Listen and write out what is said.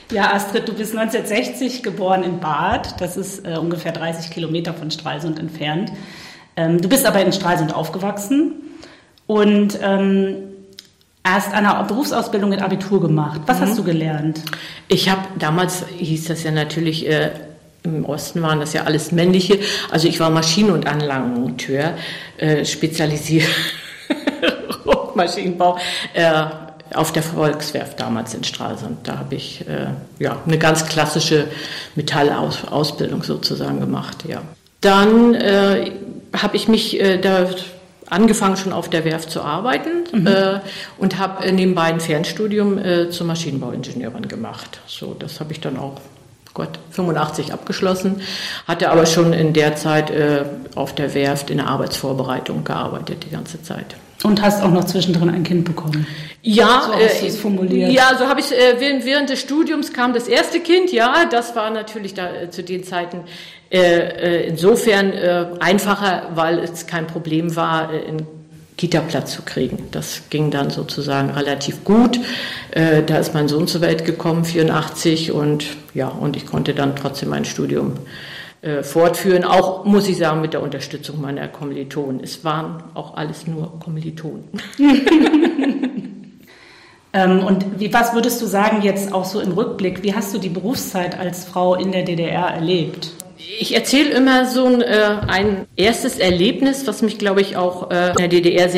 Ja, Astrid, du bist 1960 geboren in Barth. Das ist ungefähr 30 Kilometer von Stralsund entfernt. Du bist aber in Stralsund aufgewachsen und hast eine Berufsausbildung mit Abitur gemacht. Was hast du gelernt? Ich habe damals, hieß das ja natürlich, im Osten waren das ja alles männliche. Also ich war Maschinen- und Anlagenmonteur, spezialisiert Maschinenbau. Auf der Volkswerft damals in Stralsund. Da habe ich eine ganz klassische Metallausbildung sozusagen gemacht. Ja. Dann habe ich mich da angefangen, schon auf der Werft zu arbeiten und habe nebenbei ein Fernstudium zur Maschinenbauingenieurin gemacht. So, das habe ich dann auch 85 abgeschlossen, hatte aber schon in der Zeit auf der Werft in der Arbeitsvorbereitung gearbeitet, die ganze Zeit. Und hast auch noch zwischendrin ein Kind bekommen? Ja, so hast du es formuliert. Ja, so habe ich während des Studiums kam das erste Kind. Ja, das war natürlich da zu den Zeiten insofern einfacher, weil es kein Problem war, einen Kita-Platz zu kriegen. Das ging dann sozusagen relativ gut. Da ist mein Sohn zur Welt gekommen, 84, und ich konnte dann trotzdem mein Studium fortführen, auch, muss ich sagen, mit der Unterstützung meiner Kommilitonen. Es waren auch alles nur Kommilitonen. Und was würdest du sagen jetzt auch so im Rückblick, wie hast du die Berufszeit als Frau in der DDR erlebt? Ich erzähle immer so ein erstes Erlebnis, was mich, glaube ich, auch in der DDR sehr